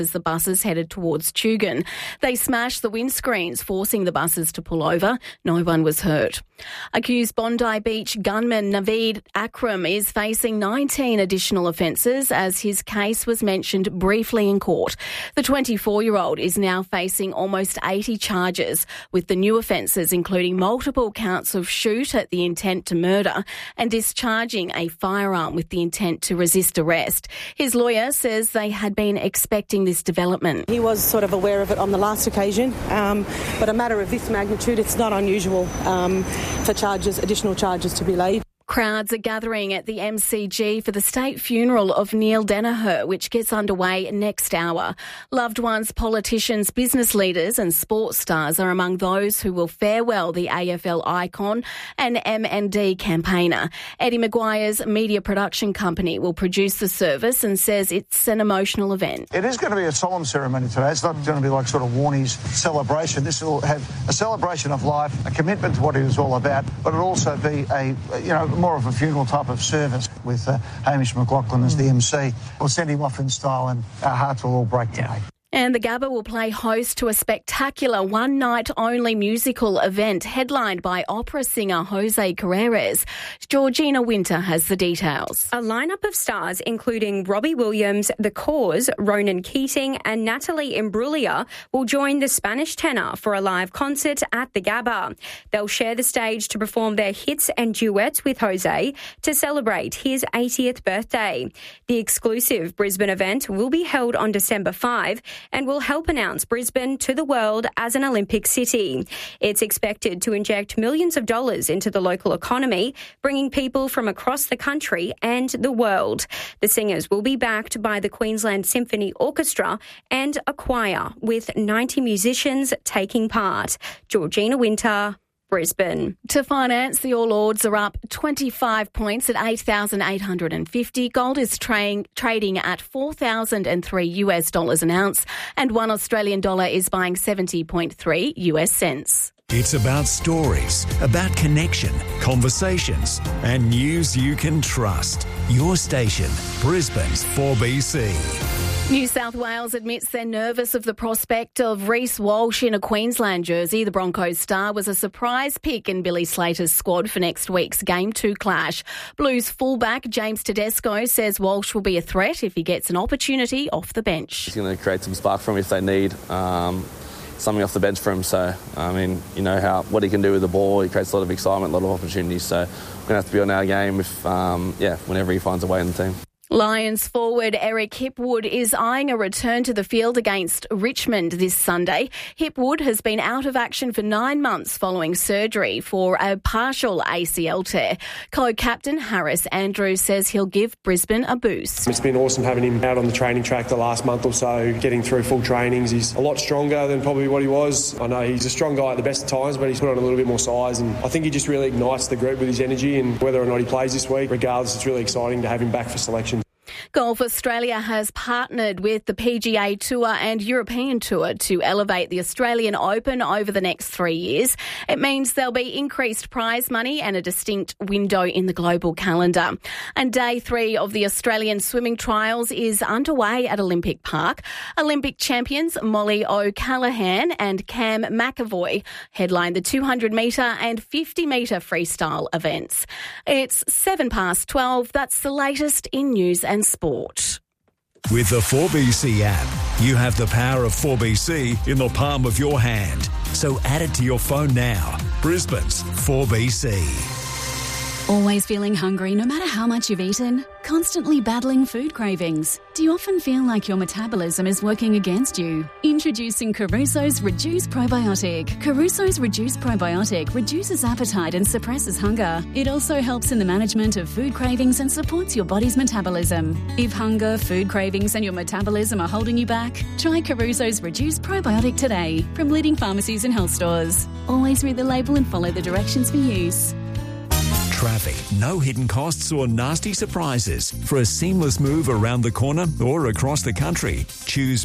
as the buses headed towards Tugun. They smashed the windscreens, forcing the buses to pull over. No one was hurt. Accused Bondi Beach gunman Naveed Akram is facing 19 additional offences as his case was mentioned briefly in court. The 24-year-old is now facing almost 80 charges, with the new offences including multiple counts of shoot at the intent to murder and discharging a firearm with the intent to resist arrest. His lawyer says they had been expecting this development. He was sort of aware of it on the last occasion, but a matter of this magnitude, it's not unusual for additional charges to be laid. Crowds are gathering at the MCG for the state funeral of Neil Danaher, which gets underway next hour. Loved ones, politicians, business leaders and sports stars are among those who will farewell the AFL icon and MND campaigner. Eddie Maguire's media production company will produce the service and says it's an emotional event. It is going to be a solemn ceremony today. It's not going to be like sort of Warnie's celebration. This will have a celebration of life, a commitment to what he was all about, but it'll also be more of a funeral type of service with Hamish McLaughlin as the MC. We'll send him off in style and our hearts will all break today. And the Gabba will play host to a spectacular one-night-only musical event headlined by opera singer Jose Carreras. Georgina Winter has the details. A lineup of stars including Robbie Williams, The Cause, Ronan Keating and Natalie Imbruglia will join the Spanish tenor for a live concert at the Gabba. They'll share the stage to perform their hits and duets with Jose to celebrate his 80th birthday. The exclusive Brisbane event will be held on December 5 and will help announce Brisbane to the world as an Olympic city. It's expected to inject millions of dollars into the local economy, bringing people from across the country and the world. The singers will be backed by the Queensland Symphony Orchestra and a choir, with 90 musicians taking part. Georgina Winter, Brisbane. To finance, the All Ords are up 25 points at 8,850. Gold is trading at $4,003 an ounce, and $1 Australian dollar is buying 70.3 US cents. It's about stories, about connection, conversations, and news you can trust. Your station, Brisbane's 4BC. New South Wales admits they're nervous of the prospect of Reece Walsh in a Queensland jersey. The Broncos star was a surprise pick in Billy Slater's squad for next week's Game 2 clash. Blues fullback James Tedesco says Walsh will be a threat if he gets an opportunity off the bench. He's going to create some spark for him if they need something off the bench for him. So, you know what he can do with the ball. He creates a lot of excitement, a lot of opportunities. So we're going to have to be on our game whenever he finds a way in the team. Lions forward Eric Hipwood is eyeing a return to the field against Richmond this Sunday. Hipwood has been out of action for 9 months following surgery for a partial ACL tear. Co-captain Harris Andrews says he'll give Brisbane a boost. It's been awesome having him out on the training track the last month or so, getting through full trainings. He's a lot stronger than probably what he was. I know he's a strong guy at the best of times, but he's put on a little bit more size, and I think he just really ignites the group with his energy, and whether or not he plays this week, regardless, it's really exciting to have him back for selection. Golf Australia has partnered with the PGA Tour and European Tour to elevate the Australian Open over the next 3 years. It means there'll be increased prize money and a distinct window in the global calendar. And day 3 of the Australian swimming trials is underway at Olympic Park. Olympic champions Molly O'Callaghan and Cam McAvoy headline the 200-metre and 50-metre freestyle events. It's 12:07. That's the latest in news and sport. With the 4BC app, you have the power of 4BC in the palm of your hand. So add it to your phone now. Brisbane's 4BC. Always feeling hungry no matter how much you've eaten? Constantly battling food cravings? Do you often feel like your metabolism is working against you? Introducing Caruso's Reduce Probiotic. Caruso's Reduce Probiotic reduces appetite and suppresses hunger. It also helps in the management of food cravings and supports your body's metabolism. If hunger, food cravings and your metabolism are holding you back, try Caruso's Reduce Probiotic today from leading pharmacies and health stores. Always read the label and follow the directions for use. traffic. No hidden costs or nasty surprises. For a seamless move around the corner or across the country, choose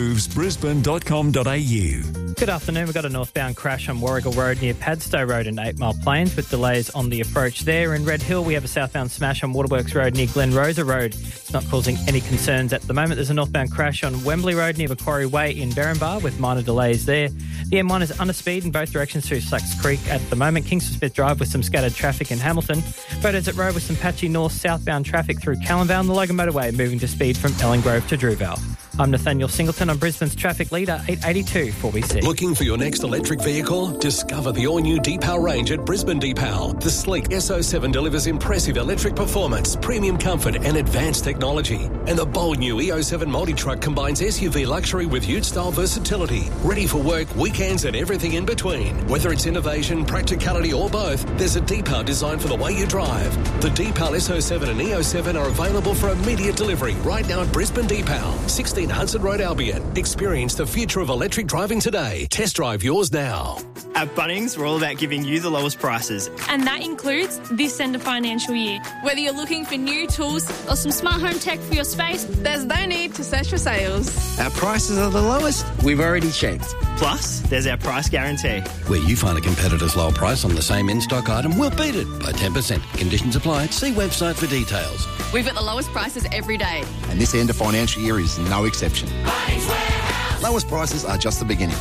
benmovesbrisbane.com.au. Good afternoon. We've got a northbound crash on Warrigal Road near Padstow Road and 8 Mile Plains with delays on the approach there. In Red Hill, we have a southbound smash on Waterworks Road near Glen Rosa Road. It's not causing any concerns at the moment. There's a northbound crash on Wembley Road near Macquarie Way in Berrinbar with minor delays there. The M1 is under speed in both directions through Slacks Creek at the moment. Kingston Smith Drive with some scattered traffic in Hamilton. Beaudesert Road with some patchy north-southbound traffic through Callanvale and the Logan Motorway moving to speed from Ellen Grove to Drewvale. I'm Nathaniel Singleton on Brisbane's traffic leader, 882 4BC. Looking for your next electric vehicle? Discover the all-new Deepal range at Brisbane Deepal. The sleek SO7 delivers impressive electric performance, premium comfort and advanced technology. And the bold new EO7 multi-truck combines SUV luxury with ute-style versatility. Ready for work, weekends and everything in between. Whether it's innovation, practicality or both, there's a Deepal designed for the way you drive. The Deepal SO7 and EO7 are available for immediate delivery right now at Brisbane Deepal, 16 Hudson Road, Albion. Experience the future of electric driving today. Test drive yours now. At Bunnings, we're all about giving you the lowest prices. And that includes this end of financial year. Whether you're looking for new tools or some smart home tech for your space, there's no need to search for sales. Our prices are the lowest. We've already checked. Plus, there's our price guarantee. Where you find a competitor's low price on the same in-stock item, we'll beat it by 10%. Conditions apply. See website for details. We've got the lowest prices every day. And this end of financial year is no exception. Lowest prices are just the beginning.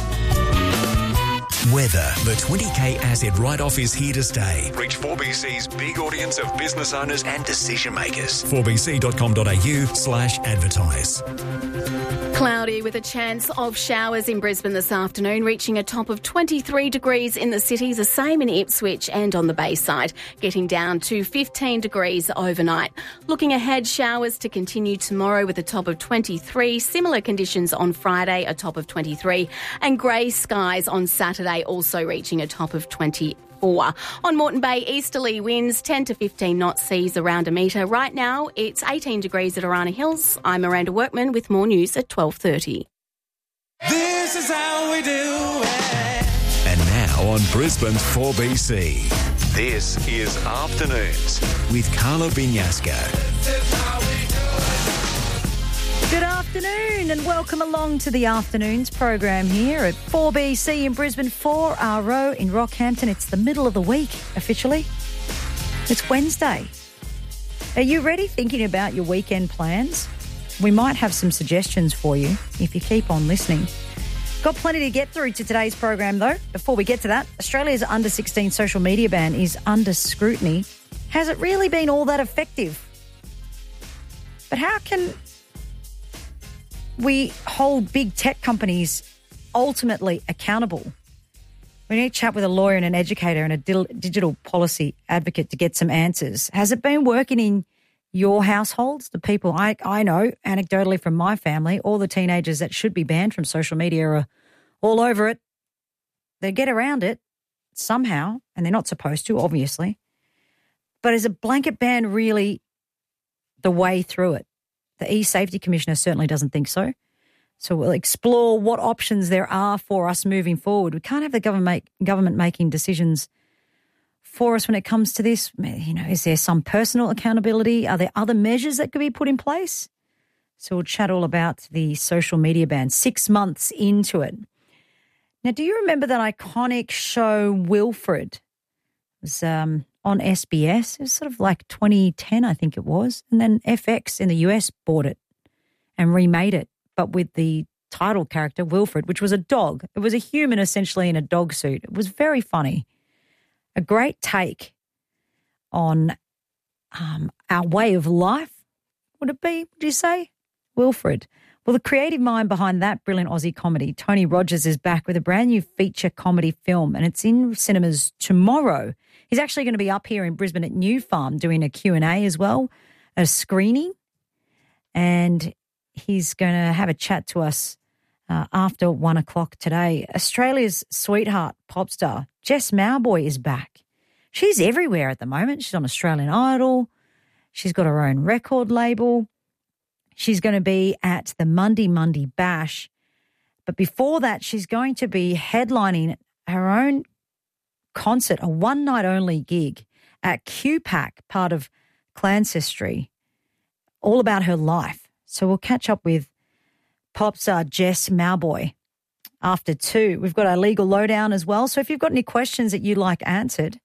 Weather. The 20K asset write-off is here to stay. Reach 4BC's big audience of business owners and decision makers. 4bc.com.au/advertise. Cloudy with a chance of showers in Brisbane this afternoon, reaching a top of 23 degrees in the city, the same in Ipswich and on the Bayside, getting down to 15 degrees overnight. Looking ahead, showers to continue tomorrow with a top of 23, similar conditions on Friday, a top of 23, and grey skies on Saturday, also reaching a top of 24. On Moreton Bay, easterly winds 10 to 15 knots, seas around a metre. Right now, it's 18 degrees at Arana Hills. I'm Miranda Workman with more news at 12:30. This is how we do it. And now on Brisbane's 4BC, this is Afternoons with Carla Binyaska. Good afternoon and welcome along to the Afternoons program here at 4BC in Brisbane, 4RO in Rockhampton. It's the middle of the week officially. It's Wednesday. Are you ready thinking about your weekend plans? We might have some suggestions for you if you keep on listening. Got plenty to get through to today's program though. Before we get to that, Australia's under-16 social media ban is under scrutiny. Has it really been all that effective? But how can we hold big tech companies ultimately accountable? We need to chat with a lawyer and an educator and a digital policy advocate to get some answers. Has it been working in your households? The people I know, anecdotally from my family, all the teenagers that should be banned from social media are all over it. They get around it somehow, and they're not supposed to, obviously. But is a blanket ban really the way through it? The E-Safety Commissioner certainly doesn't think so. So we'll explore what options there are for us moving forward. We can't have the government making decisions for us when it comes to this. You know, is there some personal accountability? Are there other measures that could be put in place? So we'll chat all about the social media ban 6 months into it. Now, do you remember that iconic show Wilfred? It was on SBS. It was sort of like 2010, I think it was. And then FX in the US bought it and remade it, but with the title character, Wilfred, which was a dog. It was a human essentially in a dog suit. It was very funny. A great take on our way of life, would it be, would you say? Wilfred. Well, the creative mind behind that brilliant Aussie comedy, Tony Rogers, is back with a brand new feature comedy film, and it's in cinemas tomorrow. He's actually going to be up here in Brisbane at New Farm doing a Q&A as well, a screening, and he's going to have a chat to us after 1 o'clock today. Australia's sweetheart pop star, Jess Mauboy, is back. She's everywhere at the moment. She's on Australian Idol. She's got her own record label. She's going to be at the Monday Bash. But before that, she's going to be headlining her own concert, a one-night-only gig at QPAC, part of Clancestry, all about her life. So we'll catch up with pop star Jess Mauboy after 2. We've got our legal lowdown as well. So if you've got any questions that you'd like answered,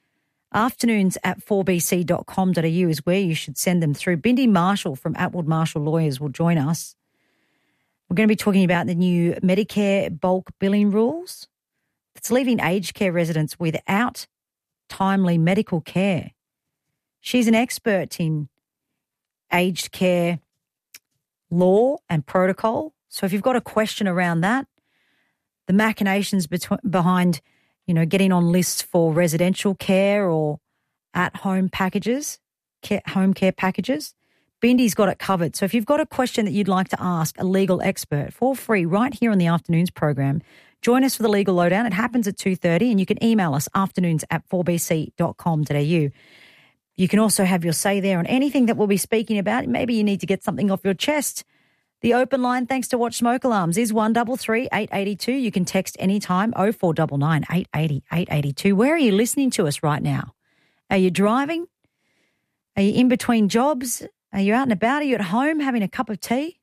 afternoons@4bc.com.au is where you should send them through. Bindi Marshall from Atwood Marshall Lawyers will join us. We're going to be talking about the new Medicare bulk billing rules. It's leaving aged care residents without timely medical care. She's an expert in aged care law and protocol. So if you've got a question around that, the machinations behind, getting on lists for residential care or at-home packages, home care packages, Bindi's got it covered. So if you've got a question that you'd like to ask a legal expert for free right here on the Afternoons program, join us for the legal lowdown. It happens at 2:30 and you can email us afternoons@4bc.com.au. You can also have your say there on anything that we'll be speaking about. Maybe you need to get something off your chest. The open line, thanks to Watch Smoke Alarms, is 133 882. You can text anytime 0499 880 882. Where are you listening to us right now? Are you driving? Are you in between jobs? Are you out and about? Are you at home having a cup of tea?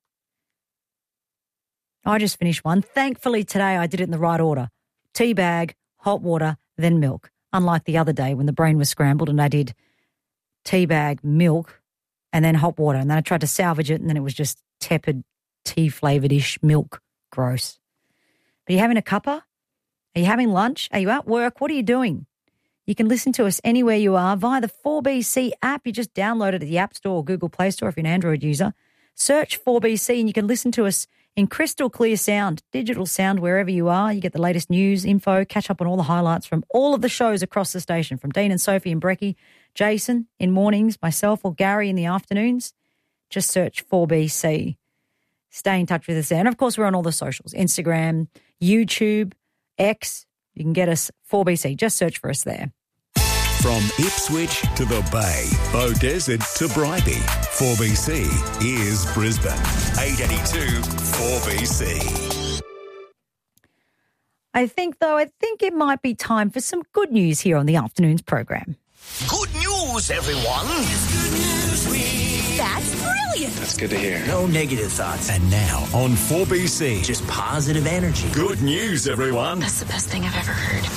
I just finished one. Thankfully today I did it in the right order. Tea bag, hot water, then milk. Unlike the other day when the brain was scrambled and I did tea bag, milk, and then hot water. And then I tried to salvage it and then it was just tepid, tea-flavoured-ish milk. Gross. Are you having a cuppa? Are you having lunch? Are you at work? What are you doing? You can listen to us anywhere you are via the 4BC app. You just download it at the App Store or Google Play Store if you're an Android user. Search 4BC and you can listen to us in crystal clear sound, digital sound wherever you are. You get the latest news, info, catch up on all the highlights from all of the shows across the station, from Dean and Sophie and Brecky, Jason in mornings, myself or Gary in the afternoons. Just search 4BC. Stay in touch with us there. And, of course, we're on all the socials, Instagram, YouTube, X. You can get us 4BC. Just search for us there. From Ipswich to the Bay, Beaudesert to Bribie, 4BC is Brisbane. 882 4BC. I think it might be time for some good news here on the Afternoons program. Good news, everyone. It's good news week. That's brilliant. That's good to hear. No negative thoughts. And now on 4BC. Just positive energy. Good news, everyone. That's the best thing I've ever heard.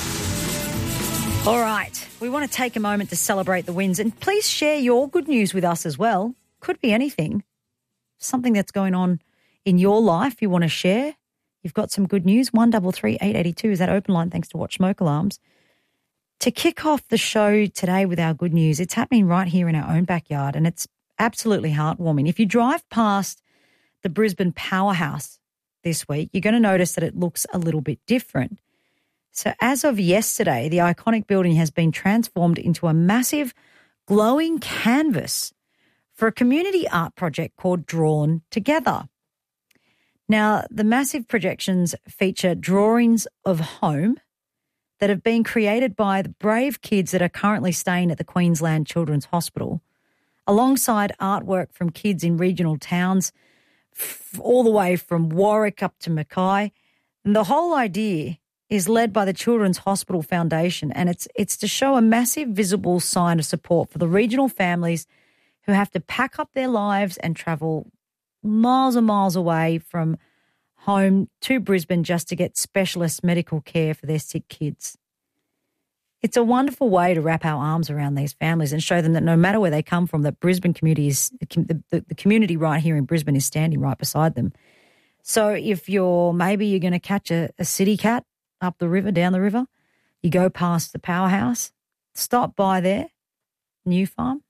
All right. We want to take a moment to celebrate the wins and please share your good news with us as well. Could be anything. Something that's going on in your life you want to share. You've got some good news. 133 882 is that open line thanks to Watch Smoke Alarms. To kick off the show today with our good news, it's happening right here in our own backyard and it's absolutely heartwarming. If you drive past the Brisbane Powerhouse this week, you're going to notice that it looks a little bit different. So as of yesterday, the iconic building has been transformed into a massive glowing canvas for a community art project called Drawn Together. Now, the massive projections feature drawings of home that have been created by the brave kids that are currently staying at the Queensland Children's Hospital, alongside artwork from kids in regional towns all the way from Warwick up to Mackay. And the whole idea is led by the Children's Hospital Foundation, and it's to show a massive visible sign of support for the regional families who have to pack up their lives and travel miles and miles away from home to Brisbane just to get specialist medical care for their sick kids. It's a wonderful way to wrap our arms around these families and show them that no matter where they come from, that Brisbane community is the community right here in Brisbane is standing right beside them. So if you're going to catch a city cat up the river, down the river, you go past the Powerhouse, stop by there, New Farm,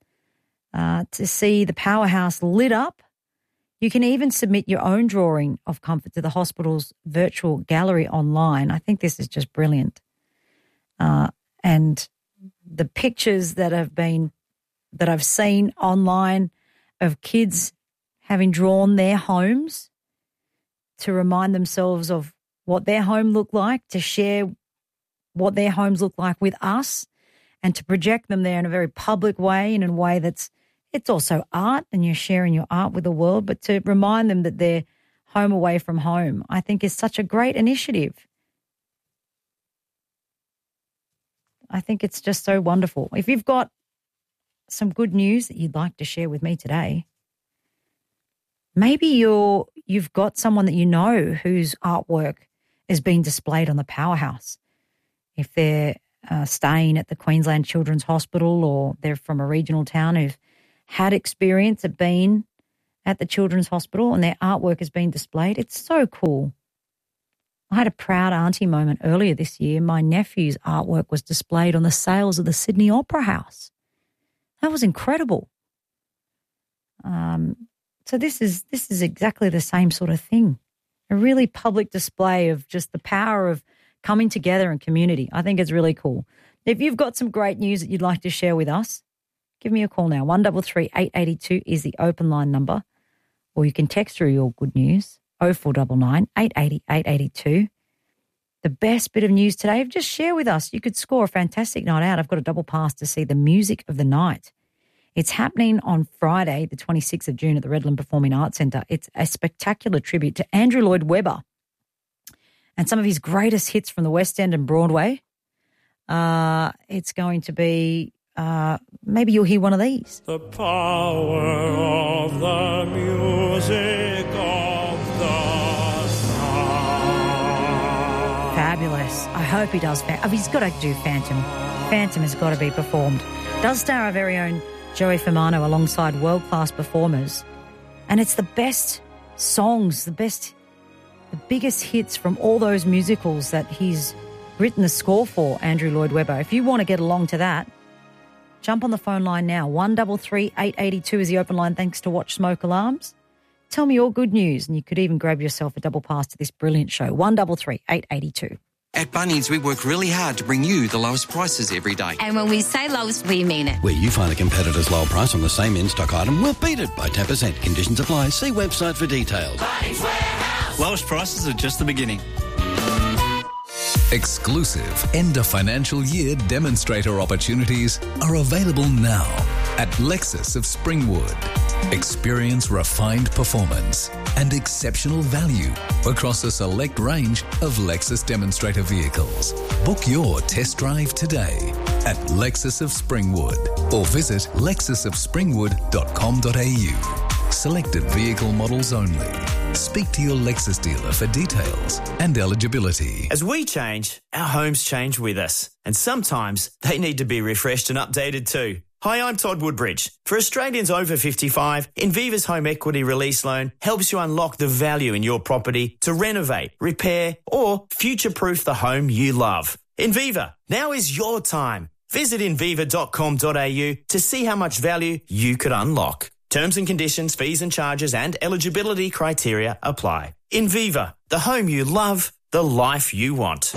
to see the Powerhouse lit up. You can even submit your own drawing of comfort to the hospital's virtual gallery online. I think this is just brilliant. And the pictures that I've seen online of kids having drawn their homes to remind themselves of what their home looked like, to share what their homes look like with us and to project them there in a very public way, in a way it's also art and you're sharing your art with the world, but to remind them that they're home away from home, I think is such a great initiative. I think it's just so wonderful. If you've got some good news that you'd like to share with me today, maybe you've got someone that you know whose artwork is being displayed on the Powerhouse. If they're staying at the Queensland Children's Hospital or they're from a regional town who've had experience of being at the Children's Hospital and their artwork is being displayed, it's so cool. I had a proud auntie moment earlier this year. My nephew's artwork was displayed on the sails of the Sydney Opera House. That was incredible. So this is exactly the same sort of thing. A really public display of just the power of coming together in community. I think it's really cool. If you've got some great news that you'd like to share with us, give me a call now. 133 882 is the open line number, or you can text through your good news. 0499 880 882. The best bit of news today, just share with us. You could score a fantastic night out. I've got a double pass to see the Music of the Night. It's happening on Friday, the 26th of June at the Redland Performing Arts Centre. It's a spectacular tribute to Andrew Lloyd Webber and some of his greatest hits from the West End and Broadway. It's going to be, maybe you'll hear one of these. The power of the music of the sound. Fabulous. I hope he does. He's got to do Phantom. Phantom has got to be performed. Does star our very own Joey Firmano alongside world-class performers. And it's the best songs, the biggest hits from all those musicals that he's written the score for, Andrew Lloyd Webber. If you want to get along to that, jump on the phone line now. 133 882 is the open line, thanks to Watch Smoke Alarms. Tell me your good news, and you could even grab yourself a double pass to this brilliant show. 133 882. At Bunnings, we work really hard to bring you the lowest prices every day. And when we say lowest, we mean it. Where you find a competitor's low price on the same in-stock item, we'll beat it by 10%. Conditions apply. See website for details. Bunnings Warehouse. Lowest prices are just the beginning. Exclusive end of financial year demonstrator opportunities are available now at Lexus of Springwood. Experience refined performance and exceptional value across a select range of Lexus demonstrator vehicles. Book your test drive today at Lexus of Springwood or visit lexusofspringwood.com.au. Selected vehicle models only. Speak to your Lexus dealer for details and eligibility. As we change, our homes change with us. And sometimes they need to be refreshed and updated too. Hi, I'm Todd Woodbridge. For Australians over 55, Inviva's Home Equity Release Loan helps you unlock the value in your property to renovate, repair, or future-proof the home you love. Inviva, now is your time. Visit inviva.com.au to see how much value you could unlock. Terms and conditions, fees and charges and eligibility criteria apply. Inviva, the home you love, the life you want.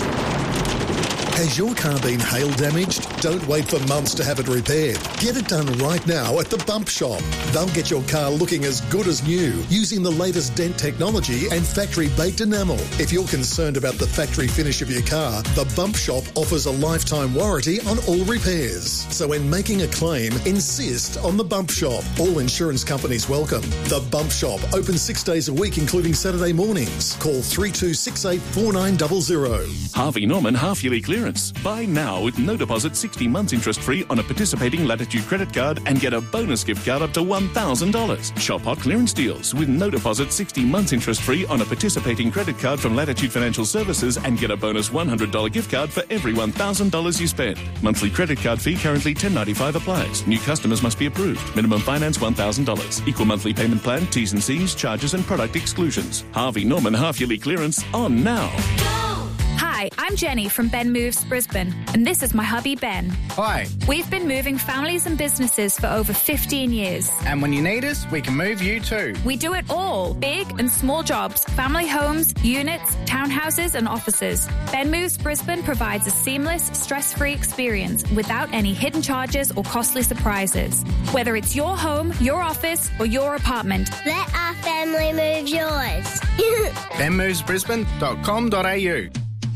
Has your car been hail damaged? Don't wait for months to have it repaired. Get it done right now at the Bump Shop. They'll get your car looking as good as new using the latest dent technology and factory-baked enamel. If you're concerned about the factory finish of your car, the Bump Shop offers a lifetime warranty on all repairs. So when making a claim, insist on the Bump Shop. All insurance companies welcome. The Bump Shop, open 6 days a week, including Saturday mornings. Call 3268 4900. Harvey Norman half-yearly clearance. Buy now with no deposit, 60 months interest-free on a participating Latitude credit card and get a bonus gift card up to $1,000. Shop hot clearance deals with no deposit, 60 months interest-free on a participating credit card from Latitude Financial Services and get a bonus $100 gift card for every $1,000 you spend. Monthly credit card fee currently $10.95 applies. New customers must be approved. Minimum finance $1,000. Equal monthly payment plan, T's and C's, charges and product exclusions. Harvey Norman half-yearly clearance on now. Hi, I'm Jenny from Ben Moves Brisbane, and this is my hubby Ben. Hi. We've been moving families and businesses for over 15 years. And when you need us, we can move you too. We do it all, big and small jobs, family homes, units, townhouses and offices. Ben Moves Brisbane provides a seamless, stress-free experience without any hidden charges or costly surprises. Whether it's your home, your office or your apartment. Let our family move yours. benmovesbrisbane.com.au.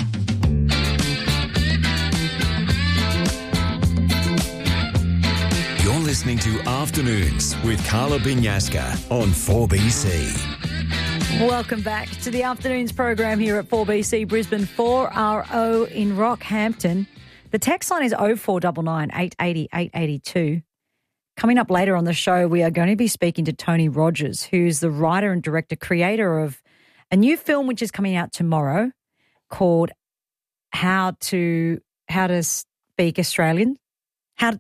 You're listening to Afternoons with Carla Binyaska on 4BC. Welcome back to the Afternoons program here at 4BC Brisbane, 4RO in Rockhampton. The text line is 0499 880 882. Coming up later on the show, we are going to be speaking to Tony Rogers, who's the writer and director, creator of a new film which is coming out tomorrow called How to Speak Australian. How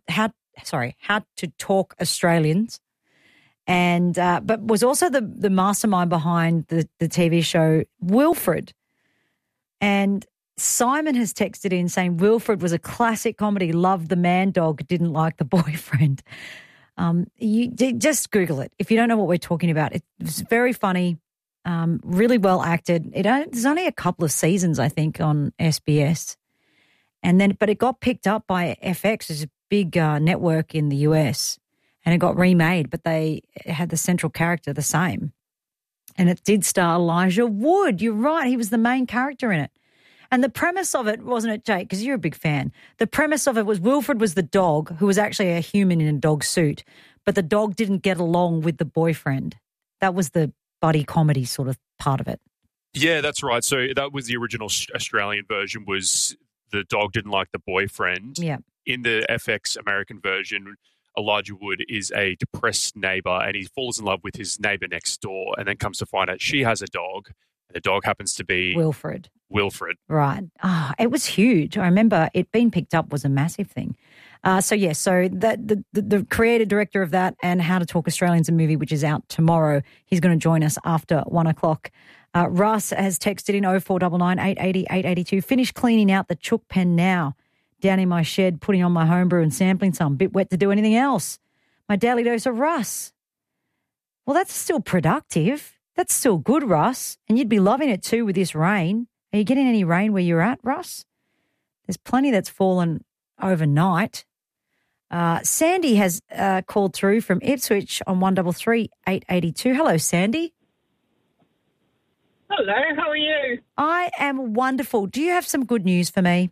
to Talk Australians. And but was also the mastermind behind the TV show Wilfred. And Simon has texted in saying Wilfred was a classic comedy, loved the man dog, didn't like the boyfriend. You just Google it. If you don't know what we're talking about, it's very funny, really well acted. There's only a couple of seasons, I think, on SBS. But it got picked up by FX, it's a big network in the US, and it got remade, but they had the central character the same. And it did star Elijah Wood. You're right, he was the main character in it. And the premise of it, wasn't it, Jake, because you're a big fan, the premise of it was Wilfred was the dog who was actually a human in a dog suit, but the dog didn't get along with the boyfriend. That was the buddy comedy sort of part of it. Yeah, that's right. So that was the original Australian version, was the dog didn't like the boyfriend. Yeah. In the FX American version, Elijah Wood is a depressed neighbour and he falls in love with his neighbour next door and then comes to find out she has a dog. And the dog happens to be Wilfred. Right. It was huge. I remember it being picked up was a massive thing. So the creator director of that and How to Talk Australians, a movie which is out tomorrow, he's going to join us after 1 o'clock. Russ has texted in 0499 880 882. Finish cleaning out the chook pen now. Down in my shed, putting on my homebrew and sampling some. Bit wet to do anything else. My daily dose of Russ. Well, that's still productive. That's still good, Russ. And you'd be loving it too with this rain. Are you getting any rain where you're at, Russ? There's plenty that's fallen overnight. Sandy has called through from Ipswich on 133 882. Hello, Sandy. Hello, how are you? I am wonderful. Do you have some good news for me?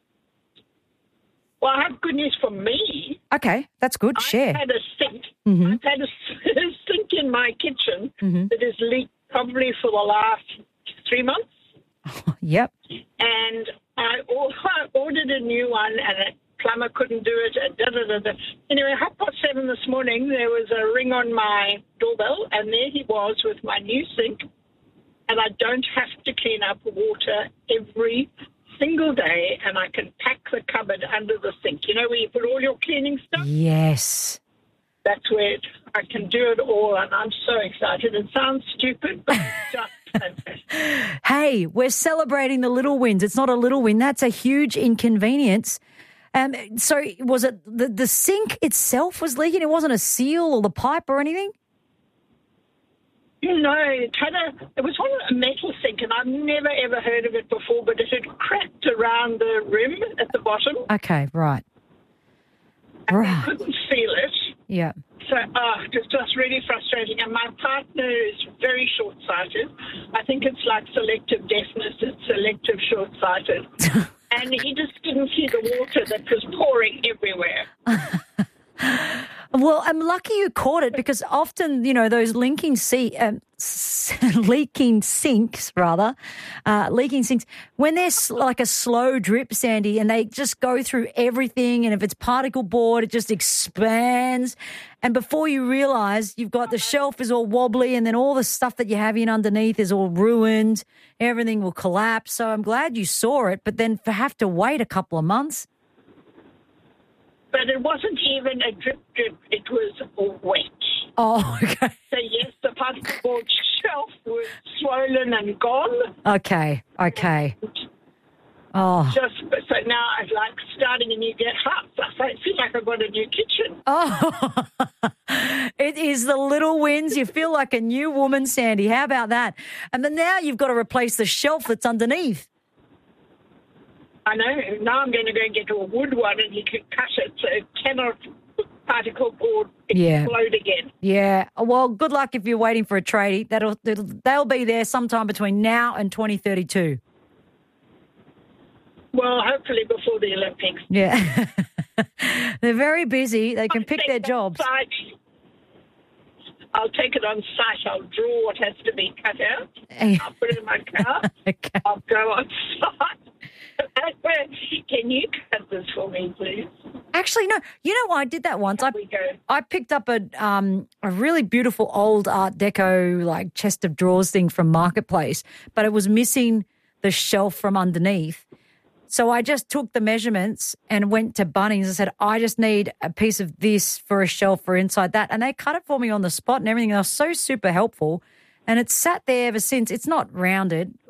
Well, I have good news for me. Okay, that's good. Share. I've had a sink. Mm-hmm. I've had a sink in my kitchen that has leaked probably for the last 3 months. Yep. And I ordered a new one and a plumber couldn't do it. Anyway, 7:30 this morning, there was a ring on my doorbell and there he was with my new sink. And I don't have to clean up water every single day, and I can pack the cupboard under the sink. You know where you put all your cleaning stuff? Yes. That's where I can do it all, and I'm so excited. It sounds stupid, but it's just fantastic. Hey, we're celebrating the little wins. It's not a little win. That's a huge inconvenience. So was it the sink itself was leaking? It wasn't a seal or the pipe or anything? No, it was a metal sink, and I've never, ever heard of it before, but it had cracked around the rim at the bottom. Okay, right. And I couldn't seal it. Yeah. So it's just really frustrating. And my partner is very short-sighted. I think it's like selective deafness. It's selective short-sighted. And he just didn't see the water that was pouring everywhere. Well, I'm lucky you caught it because often, those leaking sinks, when there's like a slow drip, Sandy, and they just go through everything, and if it's particle board, it just expands. And before you realise, you've got the shelf is all wobbly and then all the stuff that you have in underneath is all ruined. Everything will collapse. So I'm glad you saw it, but then have to wait a couple of months. But it wasn't even a drip, it was wet. Oh, okay. So, yes, the particle board shelf was swollen and gone. Okay. Oh. So now I'm like starting a new house. I feel like I've got a new kitchen. Oh, it is the little wins. You feel like a new woman, Sandy. How about that? And then now you've got to replace the shelf that's underneath. I know. Now I'm going to go and get a wood one and you can cut it so it cannot particle board explode again. Yeah. Well, good luck if you're waiting for a tradie. They'll be there sometime between now and 2032. Well, hopefully before the Olympics. Yeah. They're very busy. They can pick their jobs. I'll take it on site. I'll draw what has to be cut out. I'll put it in my car. Okay. I'll go on site. That's where Can you cut this for me, please? Actually, no. You know why I did that once? I picked up a really beautiful old Art Deco like chest of drawers thing from Marketplace, but it was missing the shelf from underneath. So I just took the measurements and went to Bunnings and said, I just need a piece of this for a shelf for inside that. And they cut it for me on the spot and everything. They were so super helpful. And it's sat there ever since. It's not rounded.